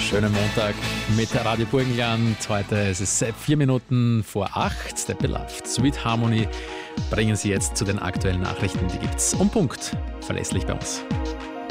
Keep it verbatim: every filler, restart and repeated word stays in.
Schönen Montag mit Radio Burgenland. Heute ist es vier Minuten vor acht. Step Beloved, Sweet Harmony bringen Sie jetzt zu den aktuellen Nachrichten. Die gibt's um Punkt. Verlässlich bei uns.